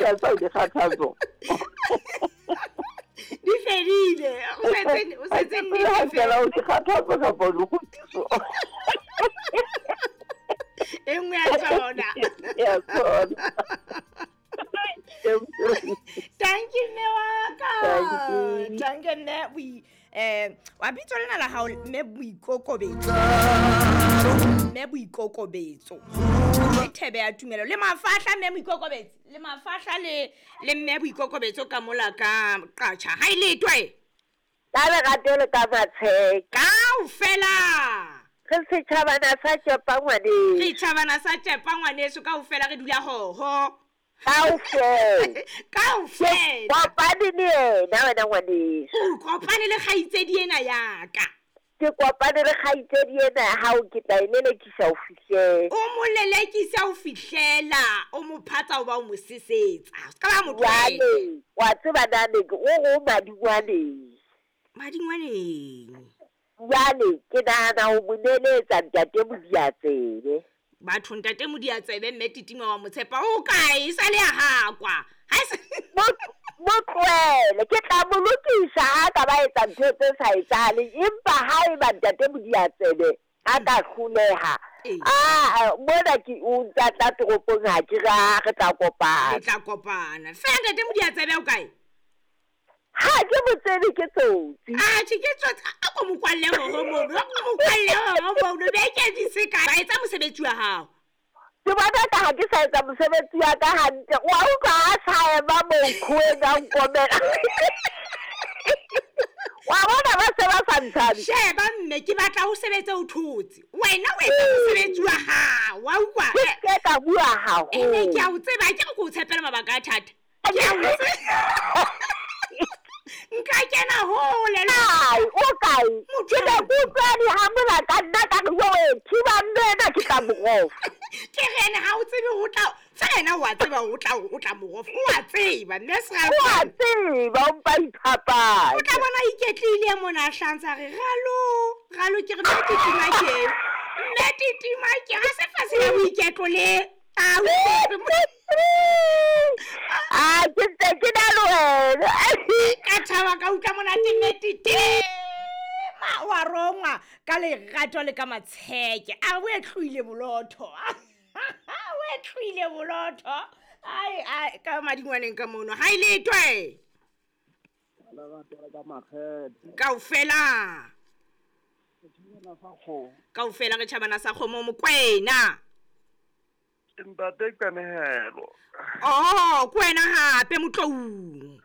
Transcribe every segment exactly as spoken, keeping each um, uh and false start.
ya tsa di kgathatso di fedile o setse o setse nne fela o di kgathatso ka bona go tso engwe ya tsona ya tsona thank you Mewaka Thank you. thank you ne we eh wa bitso lena la hao me boikokobetso me boikokobetso le thebe ya tumelo le mafahla me boikokobetso le mafahla le le me boikokobetso ka mola ka qacha ha ile twe ka le gatele ka matshe ka u fela re se thabana sa tsepa ngwane re thabana sa tsepa ngwane so ka u fela re dula ho ho kaufela kaufela kopane le yena wena ngwane o kopane le kgaitsedi ena ya ka ke kopane le kgaitsedi ena ha o ke tla ilelekisa o fihle o mo lelekisa o fihlela o mo phatsa o ba o mo sesetsa ka ba motho wale wa tseba nane o go madingwane madingwane wale ke nana o moneletsa ntate modiatsebe batho ntate modiatsebe mme titima wa motshepa o kae sa le hakwa ha se motlwele ke tla molokisa ha ka ba etsa ntho tse sa etsale empa ha e ba ntate modiatsebe a ka hloleha ah bona ke o tla toropong ha ke ra re tla kopana re tla kopana fa ntate modiatsebe o kae ha ke botsebe ke tsotsi a ke ke tsotsi a go mo kwalle ho ho mo go mo kwalle ho mo no be ke di se ka ba etsa mosebetsi wa hao ke batla ka ha ke sa etsa mosebetsi wa ka hantle wa o ka sa ema mo khwena nkomela wa bona ba se ba santsana sheba mme ke batla o sebetse o thotse wena o etsa mosebetsi wa hao wa utlwa ke ka bua ha ho ene ke a o tseba ke go tshepela mabaka a thata ke a o tseba nka kena hole ai o kai ke ba butsani ha mona ka nna ka go we thiba nna ke ka mogof ke rene ha o tsebe o tla tsena wa tseba o tla o tla mogof o a tseba mme se ga o a tseba o mpa ithapa o tla bona iketlile mona hlantsa re galo galo ke re mme titima ke mme titima ke ga se fa se ya o iketlole a ah ke tse ke dalo ka thaba ka utlwa monate mme titima wa rongwa ka lerato le ka matsheke a o etlhile bolotho o etlhile bolotho ai ai ka madingwaneng ka mono ha ile twe ka o fela ka o fela re tšhabana sa kgomo mokwena ntate kanehelo oh kwena hape motlou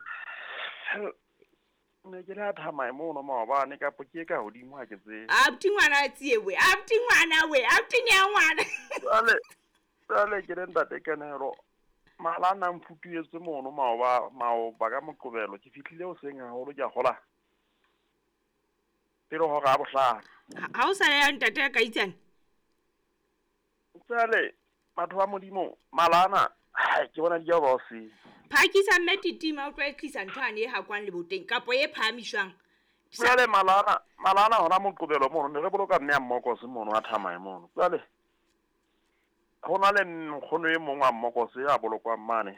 ne ke la thama mo no maobane ka poke ka hodimo ha ke tse abti ngwana tsiewe abti ngwana we abti nya ngwana ale ale ke le ntate kanehelo malana mfutuetse mo no maoba maoba ka mokobelo ke fitlhile o seng haholo ke a gola pero ho ga bohla ha o sa ya ntate ka itsana tsale batho ba modimo malana ke bona di ba se phakisa metitima o tla tlisa nthwane e hakwan le boteng kapo e phamishwang tsale malana malana hona mokobelo mo ne re boloka nne mmoko se mono a thama mo tsale hona le nkgono e mongwe mmoko se ya bolokwa mane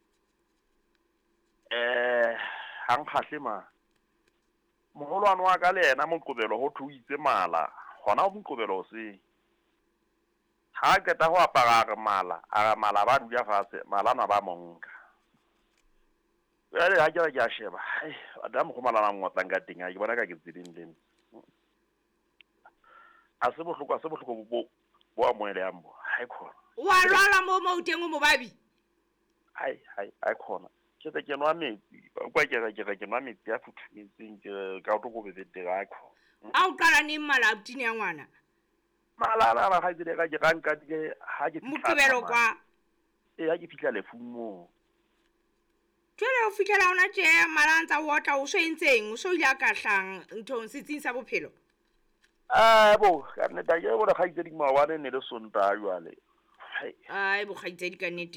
eh hang khahle ma mogolwana wa ka le yena mokobelo ho thuitse mala hona mokobelo se ha ke ta ho apara mala a mala ba dula fase malana ba monka ya ha ke ya sheba ai adam go malana ngotla nga tinga ke bona ka ke tsiding leng a se bohloko se bohloko bo bo amoele ambo ai khona wa lwala mo mo uteng mo babi ai ai ai khona ke te ke nwa metsi kwa ke ke ke nwa metsi a futhumetseng ke ka to go bebe te ga kho a o qala ni mala abtini ya ngwana malala ba ga dire ka ke ganka ke ha ke mokobelo kwa e ha ke fitla le fumo tšwele o fitlhela ona tše malantsa o otla o so entseng o so ile ka hlang nthong setsing sa bophelo a bo ka nne ta ke bona ga itse di mawane ne le sonta jwale ai bo ga itse di ka nnete